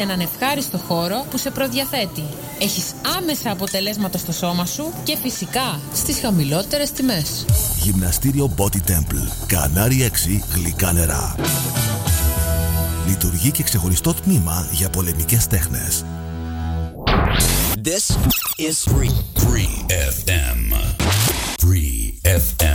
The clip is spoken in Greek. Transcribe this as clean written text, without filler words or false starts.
έναν ευχάριστο χώρο που σε προδιαθέτει. Έχεις άμεσα αποτελέσματα στο σώμα σου και φυσικά στις χαμηλότερες τιμές. Γυμναστήριο Body Temple. Κανάρι 6 γλυκά νερά. Λειτουργεί και ξεχωριστό τμήμα για πολεμικές τέχνες. This is Free FM. Free FM.